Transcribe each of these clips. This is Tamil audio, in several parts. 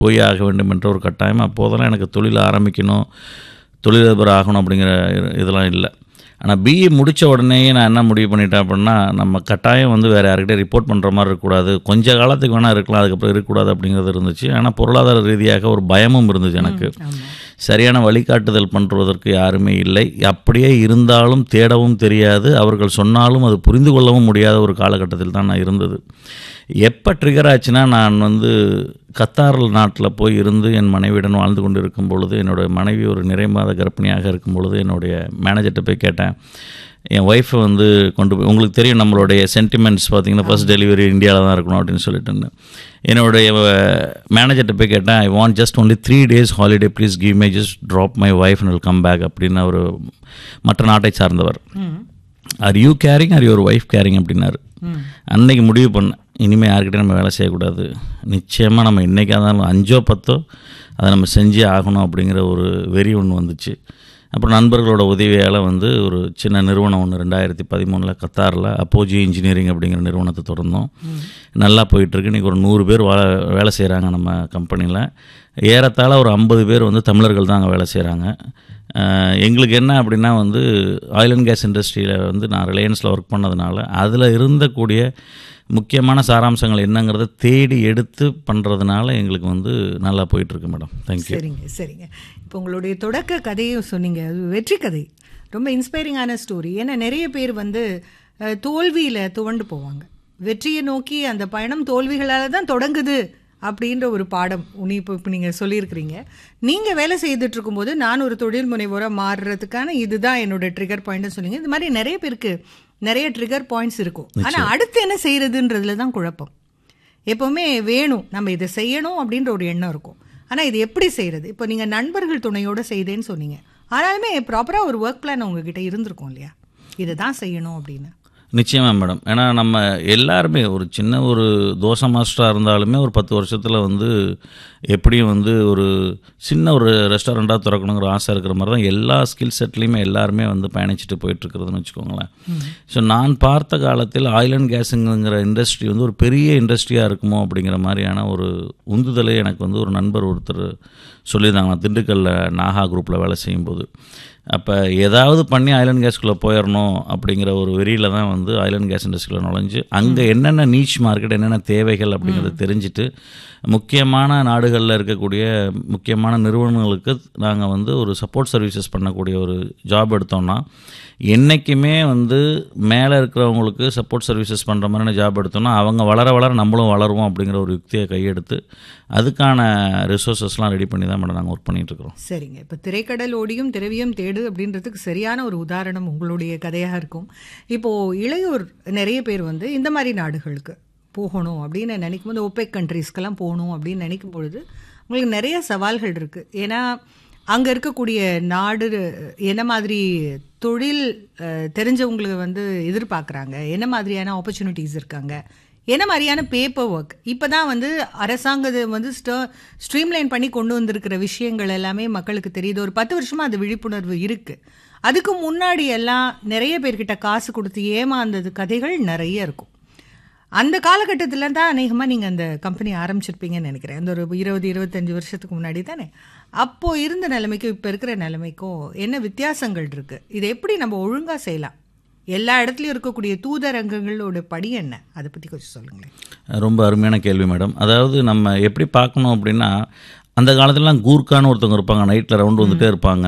போய் ஆக வேண்டும் என்ற ஒரு கட்டாயம். அப்போதெல்லாம் எனக்கு தொழில் ஆரம்பிக்கணும், தொழிலதிபர் ஆகணும் அப்படிங்கிற இதெல்லாம் இல்லை. ஆனால் பிஏ முடித்த உடனேயே நான் என்ன முடிவு பண்ணிட்டேன் அப்படின்னா, நம்ம கட்டாயம் வந்து வேறு யார்கிட்டே ரிப்போர்ட் பண்ணுற மாதிரி இருக்கக்கூடாது, கொஞ்ச காலத்துக்கு வேணால் இருக்கலாம், அதுக்கப்புறம் இருக்கக்கூடாது அப்படிங்கிறது இருந்துச்சு. ஆனால் பொருளாதார ரீதியாக ஒரு பயமும் இருந்துச்சு எனக்கு. சரியான வழிகாட்டுதல் பண்ணுவதற்கு யாருமே இல்லை. அப்படியே இருந்தாலும் தேடவும் தெரியாது, அவர்கள் சொன்னாலும் அது புரிந்து கொள்ளவும் முடியாத ஒரு காலகட்டத்தில் தான் நான் இருந்தது. எப்போ ட்ரிகர் ஆச்சுன்னா, நான் வந்து கத்தார் நாட்டில் போய் இருந்து என் மனைவியுடன் வாழ்ந்து கொண்டு இருக்கும் பொழுது, என்னுடைய மனைவி ஒரு நிறை மாத கர்ப்பிணியாக இருக்கும் பொழுது என்னுடைய மேனேஜர்கிட்ட போய் கேட்டேன். என் ஒய்ஃபை வந்து கொண்டு போய், உங்களுக்கு தெரியும் நம்மளுடைய சென்டிமெண்ட்ஸ் பார்த்திங்கன்னா ஃபர்ஸ்ட் டெலிவரி இந்தியாவில் தான் இருக்கணும் அப்படின்னு சொல்லிட்டு என்னுடைய மேனேஜர்கிட்ட போய் கேட்டேன். I want just only 3 days holiday, please give my just drop my wife and will come back அப்படின்னு. அவர் மற்ற நாட்டை சார்ந்தவர். Are you carrying R your wife carrying அப்படின்னாரு. அன்னைக்கு முடிவு பண்ணேன், இனிமேல் யார்கிட்டையும் நம்ம வேலை செய்யக்கூடாது, நிச்சயமாக நம்ம என்றைக்காக இருந்தாலும் 5 or 10 அதை நம்ம செஞ்சே ஆகணும் அப்படிங்கிற ஒரு வெறி ஒன்று வந்துச்சு. அப்புறம் நண்பர்களோட உதவியால் வந்து ஒரு சின்ன நிறுவனம் ஒன்று 2013 கத்தாரில் அப்போஜி இன்ஜினியரிங் அப்படிங்கிற நிறுவனத்தை தொடர்ந்தோம். நல்லா போயிட்டுருக்கு. இன்றைக்கி ஒரு 100 பேர் வேலை செய்கிறாங்க நம்ம கம்பெனியில். ஏறத்தாழ ஒரு 50 பேர் வந்து தமிழர்கள் தான் அங்கே வேலை செய்கிறாங்க. எங்களுக்கு என்ன அப்படின்னா வந்து ஆயில் அண்ட் கேஸ் இண்டஸ்ட்ரியில் வந்து நான் ரிலையன்ஸில் ஒர்க் பண்ணதுனால அதில் இருந்தக்கூடிய முக்கியமான சாராம்சங்கள் என்னங்கிறத தேடி எடுத்து பண்ணுறதுனால எங்களுக்கு வந்து நல்லா போயிட்டுருக்கு மேடம். தேங்க்யூ. சரிங்க. இப்போ உங்களுடைய தொடக்க கதையும் சொன்னீங்க, அது வெற்றி கதை, ரொம்ப இன்ஸ்பைரிங்கான ஸ்டோரி. ஏன்னா நிறைய பேர் வந்து தோல்வியில் துவண்டு போவாங்க, வெற்றியை நோக்கி அந்த பயணம் தோல்விகளால் தான் தொடங்குது அப்படின்ற ஒரு பாடம் இப்போ நீங்கள் சொல்லியிருக்கிறீங்க. நீங்கள் வேலை செய்துட்டு இருக்கும்போது நான் ஒரு தொழில் முனைவோராக மாறுறதுக்கான இதுதான் என்னோட ட்ரிகர் பாயிண்ட்னு சொன்னீங்க. இது மாதிரி நிறைய பேருக்கு நிறைய ட்ரிகர் பாயிண்ட்ஸ் இருக்கும். ஆனால் அடுத்து என்ன செய்யறதுன்றதுல தான் குழப்பம். எப்போவுமே வேணும், நம்ம இதை செய்யணும் அப்படின்ற ஒரு எண்ணம் இருக்கும். ஆனால் இது எப்படி செய்கிறது? இப்போ நீங்கள் நண்பர்கள் துணையோடு செய்தேன்னு சொன்னீங்க, ஆனாலுமே ப்ராப்பராக ஒரு ஒர்க் பிளான் உங்ககிட்ட இருந்திருக்கும் இல்லையா, இதை தான் செய்யணும் அப்படின்னு? நிச்சயமாக மேடம். ஏன்னா நம்ம எல்லாருமே ஒரு சின்ன ஒரு தோசை மாஸ்டராக இருந்தாலுமே ஒரு 10 வருஷத்தில் வந்து எப்படியும் வந்து ஒரு சின்ன ஒரு ரெஸ்டாரண்ட்டாக திறக்கணுங்கிற ஆசை இருக்கிற மாதிரி தான் எல்லா ஸ்கில் செட்லேயுமே எல்லாருமே வந்து பயணிச்சுட்டு போயிட்டுருக்கிறதுன்னு வச்சுக்கோங்களேன். ஸோ நான் பார்த்த காலத்தில் ஆயில் அண்ட் கேஸுங்கிற இண்டஸ்ட்ரி வந்து ஒரு பெரிய இண்டஸ்ட்ரியாக இருக்குமோ அப்படிங்கிற மாதிரியான ஒரு உந்துதலை எனக்கு வந்து ஒரு நண்பர் ஒருத்தர் சொல்லியிருந்தாங்க. நான் திண்டுக்கல்லில் நாகா குரூப்பில் வேலை செய்யும்போது, அப்போ ஏதாவது பண்ணி ஆயில் அண்ட் கேஸ்குள்ளே போயிடணும் அப்படிங்கிற ஒரு வெறியில் தான் வந்து ஆயில் அண்ட் கேஸ் இண்டஸ்ட்ரியில் நுழைஞ்சு அங்கே என்னென்ன நீச் மார்க்கெட், என்னென்ன தேவைகள் அப்படிங்கிறத தெரிஞ்சுட்டு முக்கியமான நாடுகளில் இருக்கக்கூடிய முக்கியமான நிறுவனங்களுக்கு நாங்கள் வந்து ஒரு சப்போர்ட் சர்வீசஸ் பண்ணக்கூடிய ஒரு ஜாப் எடுத்தோம்னா, என்றைக்குமே வந்து மேலே இருக்கிறவங்களுக்கு சப்போர்ட் சர்வீசஸ் பண்ணுற மாதிரியான ஜாப் எடுத்தோம்னா அவங்க வளர வளர நம்மளும் வளருவோம் அப்படிங்கிற ஒரு யுக்தியை கையெடுத்து அதுக்கான ரிசோர்ஸஸ்லாம் ரெடி பண்ணி தான் மேடம் நாங்கள் ஒர்க் பண்ணிகிட்ருக்கிறோம். சரிங்க. இப்போ திரைக்கடல் ஓடியும் திரவியம் தேடு அப்படின்றதுக்கு சரியான ஒரு உதாரணம் உங்களுடைய கதையாக இருக்கும். இப்போது இளையோர் நிறைய பேர் வந்து இந்த மாதிரி நாடுகளுக்கு போகணும் அப்படின்னு நினைக்கும் போது, ஓபெக் கண்ட்ரீஸ்க்கெல்லாம் போகணும் அப்படின்னு நினைக்கும் பொழுது உங்களுக்கு நிறைய சவால்கள் இருக்குது. ஏன்னா அங்கே இருக்கக்கூடிய நாடு என்ன மாதிரி தொழில் தெரிஞ்சவங்களுக்கு வந்து எதிர்பார்க்குறாங்க, என்ன மாதிரியான ஆப்பர்ச்சுனிட்டிஸ் இருக்காங்க, என்ன மாதிரியான பேப்பர் ஒர்க். இப்போ தான் வந்து அரசாங்கத்தை வந்து ஸ்ட்ரீம்லைன் பண்ணி கொண்டு வந்திருக்கிற விஷயங்கள் எல்லாமே மக்களுக்கு தெரியுது. ஒரு 10 வருஷமாக அது விழிப்புணர்வு இருக்குது. அதுக்கு முன்னாடி எல்லாம் நிறைய பேர்கிட்ட காசு கொடுத்து ஏமாந்தது கதைகள் நிறைய இருக்கும். அந்த காலகட்டத்தில் தான் அநேகமாக நீங்கள் அந்த கம்பெனி ஆரம்பிச்சிருப்பீங்கன்னு நினைக்கிறேன். அந்த ஒரு 20-25 வருஷத்துக்கு முன்னாடி தானே. அப்போது இருந்த நிலைமைக்கும் இப்போ இருக்கிற நிலைமைக்கும் என்ன வித்தியாசங்கள் இருக்குது? இதை எப்படி நம்ம ஒழுங்காக செய்யலாம்? எல்லா இடத்துலையும் இருக்கக்கூடிய தூதரங்கங்களோட படி என்ன, அதை பற்றி கொஞ்சம் சொல்லுங்களேன். ரொம்ப அருமையான கேள்வி மேடம். அதாவது நம்ம எப்படி பார்க்கணும் அப்படின்னா, அந்த காலத்துலலாம் கூர்க்கான்னு ஒருத்தவங்க இருப்பாங்க, நைட்டில் ரவுண்டு வந்துகிட்டே இருப்பாங்க.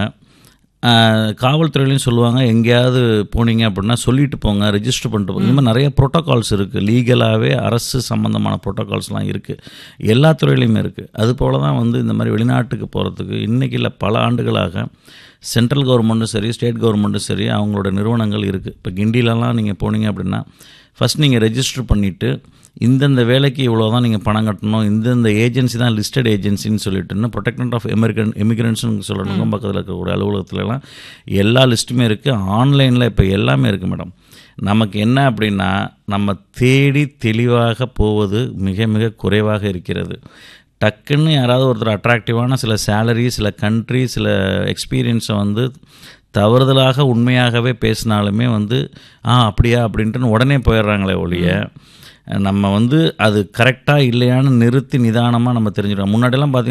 காவல்துறையிலையும் சொல்லுவாங்க, எங்கேயாவது போனீங்க அப்படின்னா சொல்லிட்டு போங்க, ரெஜிஸ்டர் பண்ணிட்டு போங்க. இந்த மாதிரி நிறைய ப்ரோட்டோகால்ஸ் இருக்குது. லீகலாகவே அரசு சம்மந்தமான ப்ரோட்டோகால்ஸ்லாம் இருக்குது, எல்லா துறையிலையுமே இருக்குது. அதுபோல் தான் வந்து இந்த மாதிரி வெளிநாட்டுக்கு போகிறதுக்கு இன்றைக்கி இல்லை, பல ஆண்டுகளாக சென்ட்ரல் கவர்மெண்ட்டும் சரி, ஸ்டேட் கவர்மெண்ட்டும் சரி, அவங்களோட நிறுவனங்கள் இருக்குது. இப்போ கிண்டிலலாம் நீங்கள் போனீங்க அப்படின்னா ஃபஸ்ட் நீங்கள் ரெஜிஸ்டர் பண்ணிவிட்டு இந்தந்த வேலைக்கு இவ்வளோ தான் நீங்கள் பணம் கட்டணும், இந்தந்த ஏஜென்சி தான் லிஸ்டட் ஏஜென்சின்னு சொல்லிட்டுன்னு ப்ரொடெக்டன்ட் ஆஃப் இமிக்ரெண்ட்ஸ்னு சொல்லணும். பக்கத்தில் இருக்கக்கூடிய அலுவலகத்துலலாம் எல்லா லிஸ்ட்டுமே இருக்குது. ஆன்லைனில் இப்போ எல்லாமே இருக்குது மேடம். நமக்கு என்ன அப்படின்னா, நம்ம தேடி தெளிவாக போவது மிக மிக குறைவாக இருக்கிறது. டக்குன்னு யாராவது ஒருத்தர் அட்ராக்டிவான சில சேலரி, சில கண்ட்ரி, சில எக்ஸ்பீரியன்ஸை வந்து தவறுதலாக உண்மையாகவே பேசினாலுமே வந்து அப்படியா அப்படின்ட்டு உடனே போயிடுறாங்களே ஒழிய, நம்ம வந்து அது கரெக்டாக இல்லையான்னு நிறுத்தி நிதானமாக நம்ம தெரிஞ்சுக்கலாம். முன்னாடியெல்லாம் பார்த்தீங்கன்னா